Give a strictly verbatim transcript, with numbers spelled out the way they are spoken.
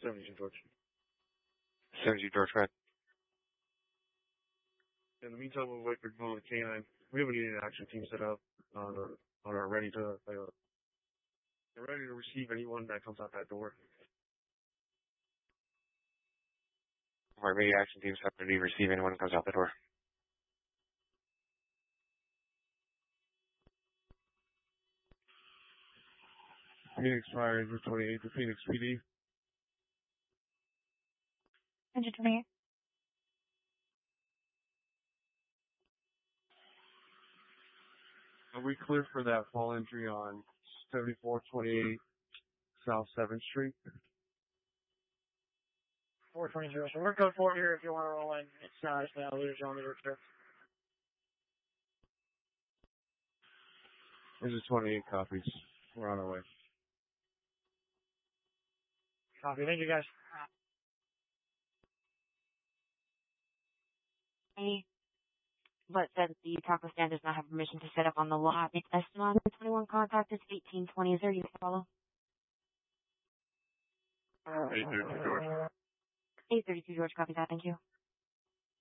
seventy-two George. seventy-two George, go ahead. In the meantime, we'll wait for the canine. We have a unit action team set up on our, on our ready to, uh, they're ready to receive anyone that comes out that door. Our media action team's happy to receive anyone who comes out the door. Phoenix Fire, Engine twenty-eight to Phoenix P D. Engine twenty-eight. Are we clear for that fall entry on seventy-four twenty-eight South seventh Street? four twenty. So we're code four here if you want to roll in. It's not, it's not, we're just on the route here. Engine twenty-eight copies. We're on our way. Copy. Thank you, guys. Hey, but said that the taco stand does not have permission to set up on the lot. It's Esteban twenty-one. Contact is eighteen twenty. Is there you follow? eight thirty-two George. eight thirty-two George. Copy that. Thank you.